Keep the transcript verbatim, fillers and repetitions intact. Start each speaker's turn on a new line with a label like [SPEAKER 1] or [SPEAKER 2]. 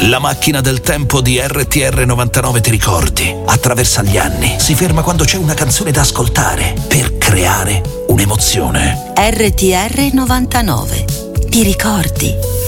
[SPEAKER 1] La macchina del tempo di R T R novantanove, ti ricordi? Attraversa gli anni, si ferma quando c'è una canzone da ascoltare per creare un'emozione.
[SPEAKER 2] R T R novantanove, ti ricordi?